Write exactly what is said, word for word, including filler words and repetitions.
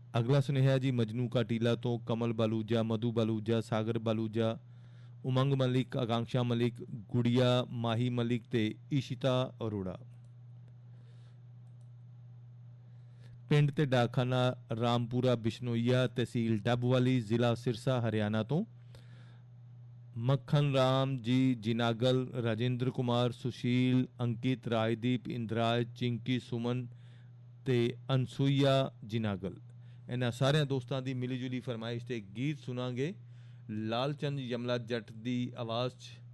अगला सुनेहा जी मजनू का टीला तो कमल बालूजा, मधु बालूजा, सागर बालूजा, उमंग मलिक, आकांक्षा मलिक, गुड़िया माही मलिक ते ईशिता अरोड़ा। पिंड ते डाकखाना रामपुरा बिश्नोईया, तहसील डबवाली, जिला सिरसा, हरियाणा तो मक्खन राम जी जिनागल, राजेंद्र कुमार, सुशील, अंकित, राजदीप, इंद्राज, चिंकी, सुमन ते अनसुईया जिनागल। इन्हां सारे दोस्तों की मिली जुली फरमाइश ते गीत सुनांगे लालचंद यमला जट की आवाज़ च।